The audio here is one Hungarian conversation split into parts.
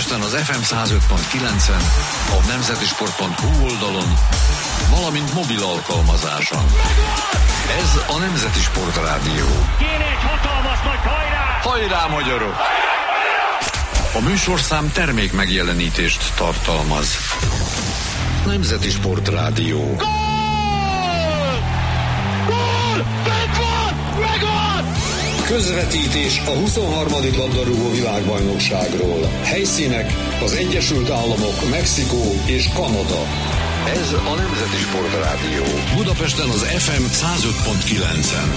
Budapesten az FM 105.9-en, a nemzetisport.hu oldalon, valamint mobil alkalmazáson. Ez a Nemzeti Sport Rádió. Kéne egy hatalmas nagy hajrá! Hajrá, magyarok! A műsorszám termék megjelenítést tartalmaz. Nemzeti Sport Rádió. Gól! Gól! Megvan! Megvan! Közvetítés a 23. labdarúgó világbajnokságról. Helyszínek az Egyesült Államok, Mexikó és Kanada. Ez a Nemzeti Sport Rádió. Budapesten az FM 105.9-en.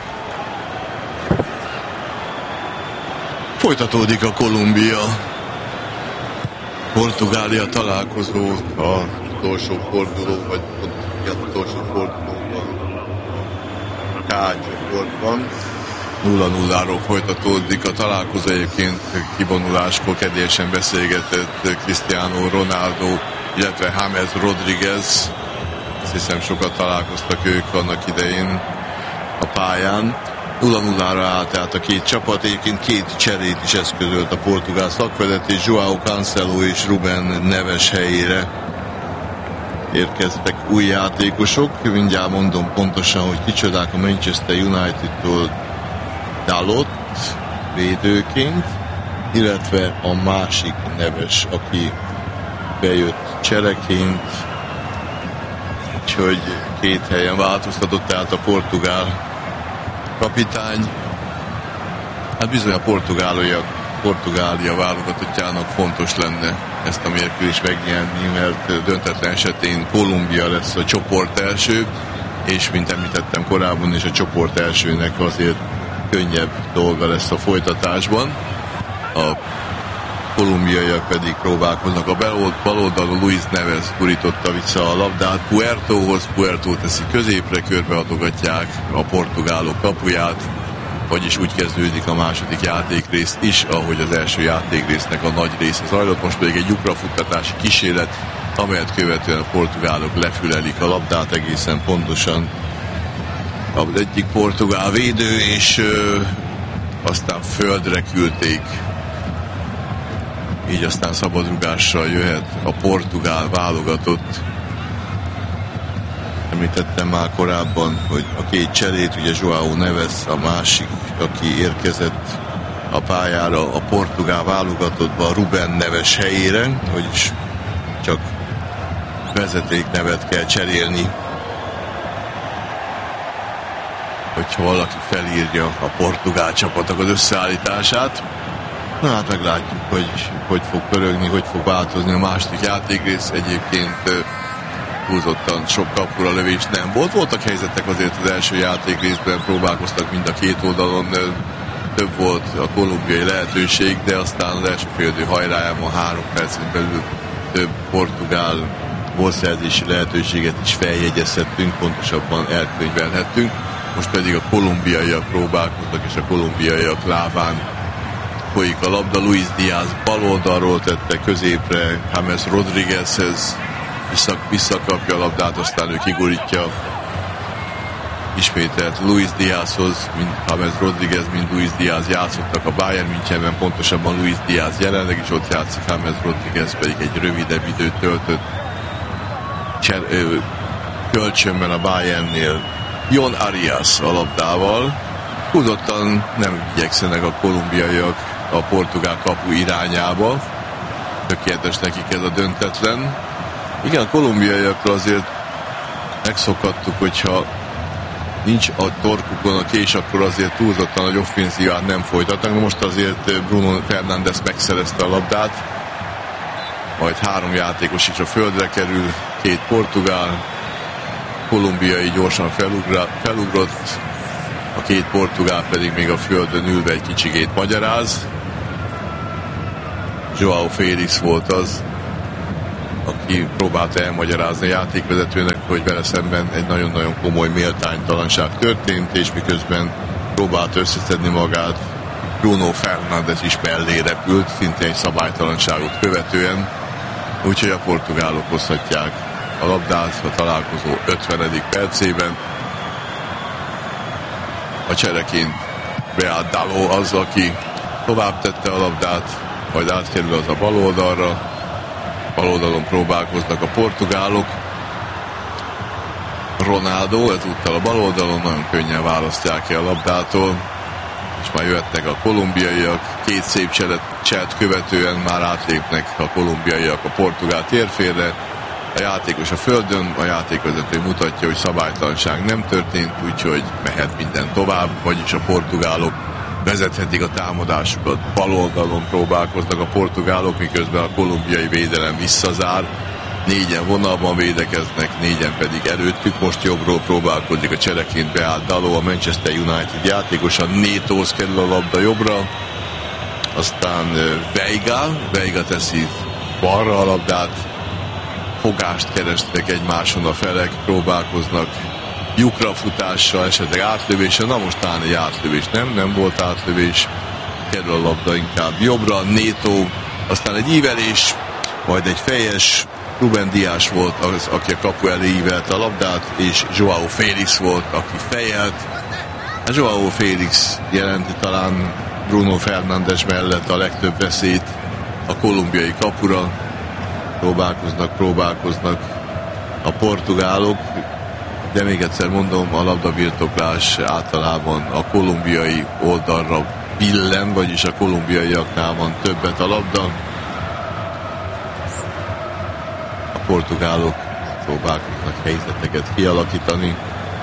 Folytatódik a Kolumbia-Portugália találkozó, az utolsó forduló, vagy az utolsó fordulóban, K csoportban. 0-0-ról folytatódik a találkozó, egyébként kivonuláskor kedélyesen beszélgetett Cristiano Ronaldo, illetve James Rodriguez. Azt hiszem sokat találkoztak ők annak idején a pályán. 0-0-ra állt át a két csapat, egyébként két cserét is eszközölt a portugál szakvezetés. João Cancelo és Ruben Neves helyére érkeztek új játékosok. Mindjárt mondom pontosan, hogy kicsodák. A Manchester United-től Dalot védőként, illetve a másik Neves, aki bejött csereként, úgyhogy két helyen változtatott át a portugál kapitány. Hát bizony a Portugália válogatottjának fontos lenne ezt a mérkőzést megnyerni, mert döntetlen esetén Kolumbia lesz a csoport első, és mint említettem korábban is, a csoport elsőnek azért könnyebb dolga lesz a folytatásban. A kolumbiaiak pedig próbálkoznak. A bal oldalon Luis Neves gurította vissza a labdát Puertóhoz. Puertó teszi középre, körbeadogatják a portugálok kapuját, vagyis úgy kezdődik a második játékrész is, ahogy az első játékrésznek a nagy része zajlott. Most pedig egy lyukrafuttatási kísérlet, amelyet követően a portugálok lefülelik a labdát egészen pontosan. Az egyik portugál védő, és aztán földre küldték. Így aztán szabadrugással jöhet a portugál válogatott. Említettem már korábban, hogy a két cserét, ugye João Neves a másik, aki érkezett a pályára a portugál válogatottba Ruben Neves helyére, vagyis csak vezetéknevet kell cserélni, hogyha valaki felírja a portugál csapatnak az összeállítását. Na hát meglátjuk, hogy fog pörögni, hogy fog változni a második játékrész. Egyébként húzottan sok kapura lövés nem volt. Voltak helyzetek azért az első játékrészben, próbálkoztak mind a két oldalon, több volt a kolumbiai lehetőség, de aztán az első félidő hajrájában 3 percen belül több portugál gólszerzési lehetőséget is feljegyezhettünk, pontosabban elkönyvelhettünk. Most pedig a kolumbiaiak próbálkoznak, és a kolumbiaiak lábán folyik a labda. Luis Diaz bal oldalról tette középre James Rodriguezhez, visszakapja a labdát, aztán ő kigurítja ismételt Luis Diazhoz, mind James Rodriguez, mind Luis Diaz játszottak a Bayern Münchenben, pontosabban Luis Diaz jelenleg is ott játszik, James Rodriguez pedig egy rövidebb időt töltött kölcsönben a Bayernnél. Jon Arias a labdával. Húzottan nem igyekszenek a kolumbiaiak a portugál kapu irányába. Tökéletes nekik ez a döntetlen. Igen, a kolumbiaiakra azért megszokhattuk, hogyha nincs a torkukon a kés, akkor azért túlzottan nagy offenzívát nem folytatnak. Most azért Bruno Fernández megszerezte a labdát, majd 3 játékos is a földre kerül, 2 portugál, kolumbiai gyorsan felugrott, a 2 portugál pedig még a földön ülve egy kicsigét magyaráz. João Félix volt az, aki próbálta elmagyarázni a játékvezetőnek, hogy vele szemben egy nagyon-nagyon komoly méltánytalanság történt, és miközben próbálta összeszedni magát, Bruno Fernández is mellé repült, szintén egy szabálytalanságot követően, úgyhogy a portugálok hozhatják a labdát a találkozó 50. percében. A csereként Beat Dalo az, aki tovább tette a labdát majd átkerül az a bal oldalra. Bal oldalon próbálkoznak a portugálok. Ronaldo ezúttal a bal oldalon nagyon könnyen választják el a labdától, és már jöhetnek a kolumbiaiak. Két szép cselt követően már átlépnek a kolumbiaiak a portugál térfélre. A játékos a földön, a játékvezető mutatja, hogy szabálytalanság nem történt, úgyhogy mehet minden tovább, vagyis a portugálok vezethetik a támadásukat. Bal oldalon próbálkoznak a portugálok, miközben a kolumbiai védelem visszazár. 4-en vonalban védekeznek, 4-en pedig előttük. Most jobbról próbálkozik a csereként beállt Dalot, a Manchester United játékosa. Nétóhoz kerül a labda jobbra, aztán Veiga teszi balra a labdát. Fogást keresnek egymáson a felek, próbálkoznak lyukrafutással, esetleg átlövéssel. Na most talán egy átlövés nem volt átlövés, kerül a labda inkább jobbra. Nétó, aztán egy ívelés, majd egy fejes. Rúben Díaz volt az, aki a kapu elé ívelte a labdát, és João Félix volt, aki fejelt. A João Félix jelenti talán Bruno Fernandes mellett a legtöbb veszélyt a kolumbiai kapura. Próbálkoznak a portugálok, de még egyszer mondom, a labdabirtoklás általában a kolumbiai oldalra billen, vagyis a kolumbiaiaknál van többet a labda. A portugálok próbálkoznak helyzeteket kialakítani.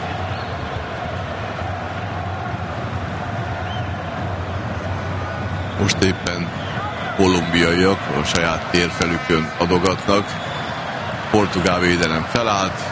Most éppen kolumbiaiak a saját térfelükön adogatnak. Portugál védelem felállt,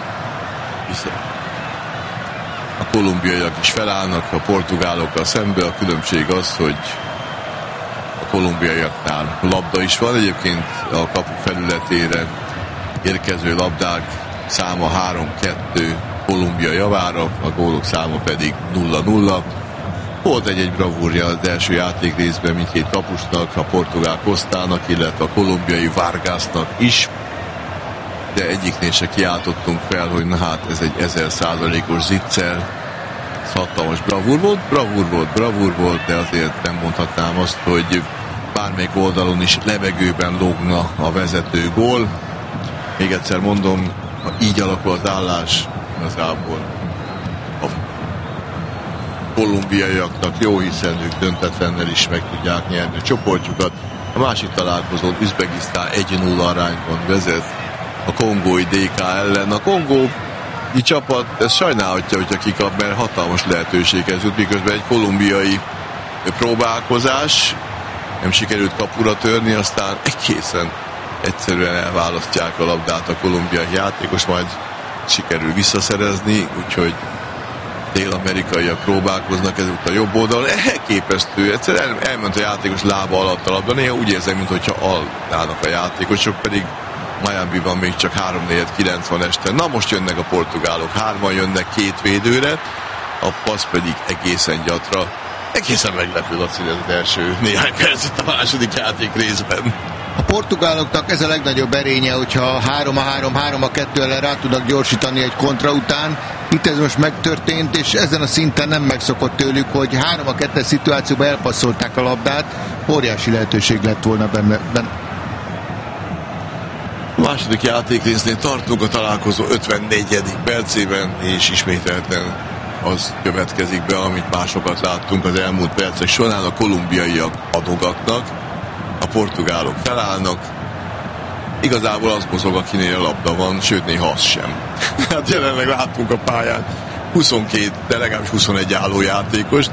a kolumbiaiak is felállnak a portugálokkal szembe. A különbség az, hogy a kolumbiaiaknál labda is van. Egyébként a kapu felületére érkező labdák száma 3-2 Kolumbia javára, a gólok száma pedig 0-0. Volt egy bravúrja az első játékrészben mindkét kapusnak, a portugál Costának, illetve a kolumbiai Vargasnak is, de egyiknél se kiáltottunk fel, hogy na hát ez egy 1000%-os zicser. Ez hatalmas bravúr volt, de azért nem mondhatnám azt, hogy bármelyik oldalon is levegőben lógna a vezető gól. Még egyszer mondom, ha így alakul az állás, igazából a kolumbiaiaknak jó, hiszen ők döntetlennel is meg tudják nyerni a csoportjukat. A másik találkozón Üzbegisztán 1-0 arányban vezet a kongói DK ellen. A kongói csapat ezt sajnálhatja, hogyha kikap, mert hatalmas lehetőséghez jut, miközben egy kolumbiai próbálkozás nem sikerült kapura törni, aztán egészen egyszerűen elválasztják a labdát a kolumbiai játékos, majd sikerül visszaszerezni, úgyhogy dél-amerikaiak próbálkoznak ezúttal jobb oldalon. Elképesztő, egyszerűen elment a játékos lába alatt a labda, néha úgy érzem, mintha alnának a játékosok, pedig Miamiban még csak 3-4-9 van este. Na most jönnek a portugálok, 3-an jönnek 2 védőre, a passz pedig egészen gyatra. Egészen meglepő, Laci, ez az első néhány percet a második játék részben. A portugáloknak ez a legnagyobb erénye, hogyha 3-3-3-2 ellen rá tudnak gyorsítani egy kontra után. Itt ez most megtörtént, és ezen a szinten nem megszokott tőlük, hogy 3-2 szituációban elpasszolták a labdát. Óriási lehetőség lett volna benne. A második játékrésznél tartunk, a találkozó 54. percében, és ismételten az következik be, amit másokat láttunk az elmúlt percek során. A kolumbiaiak adogatnak, a portugálok felállnak, igazából az mozog, akinél a labda van, sőt néha az sem. Hát jelenleg láttunk a pályán 22, de legalábbis 21 álló játékost.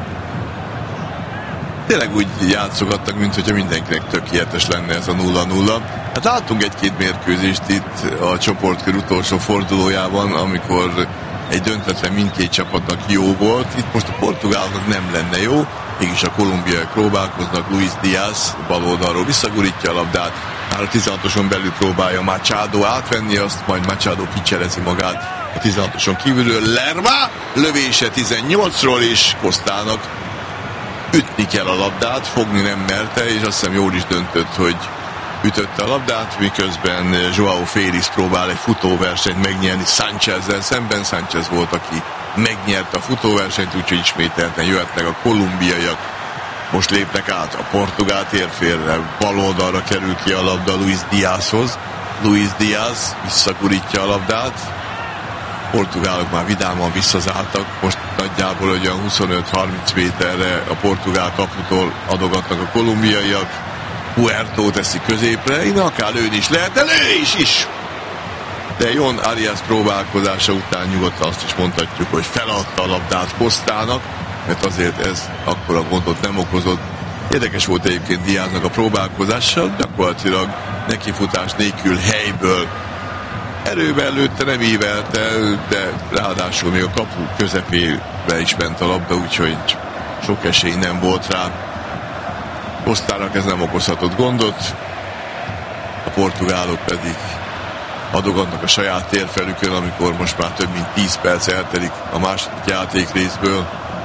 Tényleg úgy játszogattak, mint hogyha mindenkinek tökéletes lenne ez a 0-0. Hát láttunk egy-két mérkőzést itt a csoportkör utolsó fordulójában, amikor egy döntetlen mindkét csapatnak jó volt. Itt most a portugálnak nem lenne jó, mégis a kolumbiaiak próbálkoznak. Luis Díaz bal oldalról visszagurítja a labdát, már a 16-oson belül próbálja Machado átvenni azt, majd Machado kicserezi magát a 16-oson kívülről. Lerma lövése 18-ról, és Costának ütni kell a labdát, fogni nem merte, és azt hiszem jól is döntött, hogy ütötte a labdát, miközben João Félix próbál egy futóversenyt megnyerni Sánchezzel szemben. Sánchez volt, aki megnyerte a futóversenyt, úgyhogy ismételten jöhetnek a kolumbiaiak. Most lépnek át a portugál térfélre, bal oldalra kerül ki a labda Luis Diazhoz. Luis Diaz visszagurítja a labdát. Portugálok már vidáman visszazáltak, most nagyjából olyan 25-30 méterre a portugál kaputól adogatnak a kolumbiaiak. Huerto teszi középre, innen akár lőni is lehet, de lő is! De Jon Arias próbálkozása után nyugodtan azt is mondhatjuk, hogy feladta a labdát Cosztának, mert azért ez akkora gondot nem okozott. Érdekes volt egyébként Diaznak a próbálkozással, gyakorlatilag nekifutás nélkül helyből erővel lőtte, nem ívelte, de ráadásul még a kapu közepébe is ment a labda, úgyhogy sok esély nem volt rá. Cosztának ez nem okozhatott gondot, a portugálok pedig adogatnak a saját térfelükön, amikor most már több mint 10 perc eltelik a második játék részből.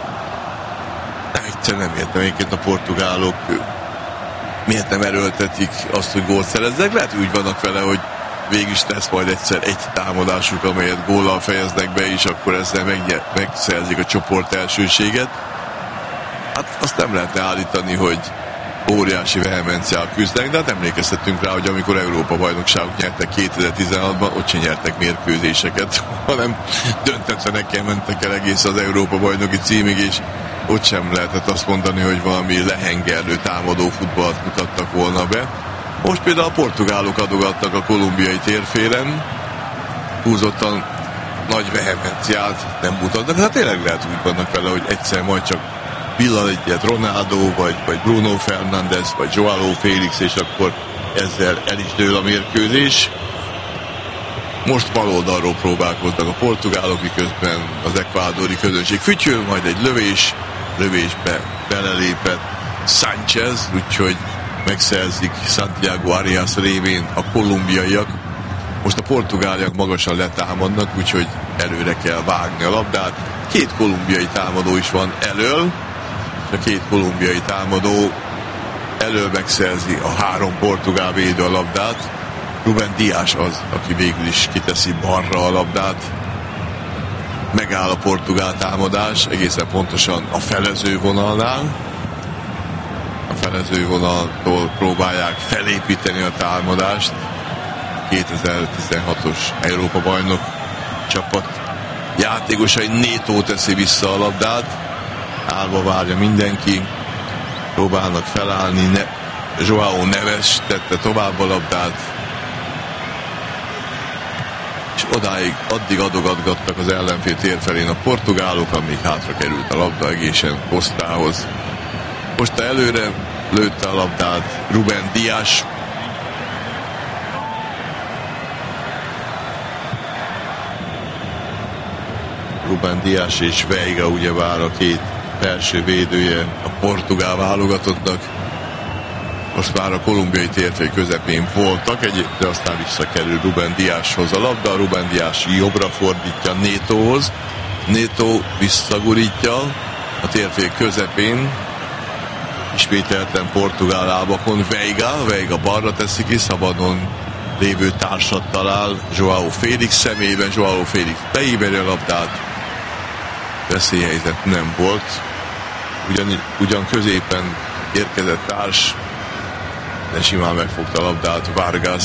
Egyszer nem értem egyébként a portugálok miért nem erőltetik azt, hogy gólt szereznek. Lehet, hogy úgy vannak vele, hogy végig is tesz majd egyszer egy támadásuk, amelyet góllal fejeznek be, és akkor ezzel megszerzik a csoport elsőséget. Hát azt nem lehetne állítani, hogy óriási vehemenciával küzdenek, de hát emlékeztetünk rá, hogy amikor Európa-bajnokságot nyertek 2016-ban, ott sem nyertek mérkőzéseket, hanem döntetlenekkel mentek el egész az Európa-bajnoki címig, és ott sem lehetett azt mondani, hogy valami lehengerlő támadó futballt mutattak volna be. Most például a portugálok adogattak a kolumbiai térfélen, húzottan nagy vehemenciát nem mutatnak, hát tényleg lehet úgy vannak vele, hogy egyszer majd csak villan egyet Ronaldo, vagy Bruno Fernandes, vagy Joao Félix, és akkor ezzel el is dől a mérkőzés. Most baloldalról próbálkoznak a portugálok, miközben az ekvádori közönség fütyül, majd egy lövésbe belelépett Sánchez, úgyhogy megszerzik Santiago Arias révén a kolumbiaiak. Most a portugáliak magasan letámadnak, úgyhogy előre kell vágni a labdát. 2 kolumbiai támadó is van elől, a 2 kolumbiai támadó elől megszerzi a 3 portugál védő a labdát. Rubén Dias az, aki végül is kiteszi balra a labdát. Megáll a portugál támadás, egészen pontosan a felezővonalnál. A felezővonaltól próbálják felépíteni a támadást. 2016-os Európa-bajnok csapat játékosai, Neto teszi vissza a labdát. Állva várja mindenki, próbálnak felállni, Joao Neves tette tovább a labdát, és addig adogatgattak az ellenfél térfelén a portugálok, amíg hátra került a labda egészen Cosztához. Most előre lőtte a labdát Rubén Dias. Rubén Dias és Veiga ugyebár a 2 belső védője a portugál válogatottnak. Most már a kolumbiai térfél közepén voltak, de aztán visszakerül Rubén Diashoz a labda. Rubén Dias jobbra fordítja Netohoz. Neto visszagurítja a térfél közepén. Ismételten portugál lábakon Veiga balra teszi ki, szabadon lévő társat talál Joao Félix személyében. Joao Félix beíveri a labdát. Veszélyhelyzet nem volt. Ugyan középen érkezett társ, de simán megfogta a labdát Vargas.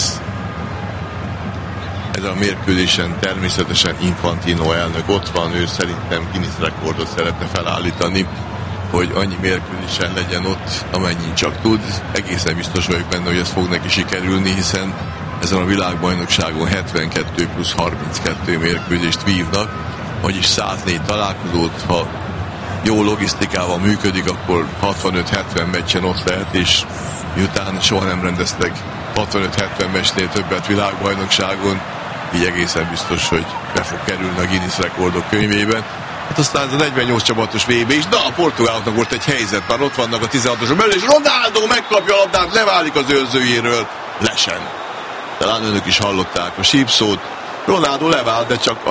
Ezen a mérkőzésen természetesen Infantino elnök ott van, ő szerintem Guinness rekordot szeretne felállítani, hogy annyi mérkőzésen legyen ott, amennyi csak tud. Egészen biztos vagyok benne, hogy ez fog neki sikerülni, hiszen ezen a világbajnokságon 72 plusz 32 mérkőzést vívnak, vagyis 104 találkozót, ha jó logisztikával működik, akkor 65-70 meccsen ott lehet, és miután soha nem rendeztek 65-70 meccsnél többet világbajnokságon, így egészen biztos, hogy be fog kerülni a Guinness rekordok könyvében. Hát aztán ez a 48 csapatos VB is, de a portugáloknak volt egy helyzet, már ott vannak a 16-osok belül, és Ronaldo megkapja a labdát, leválik az őrzőjéről, lesen. Talán önök is hallották a sípszót, Ronaldo levált, de csak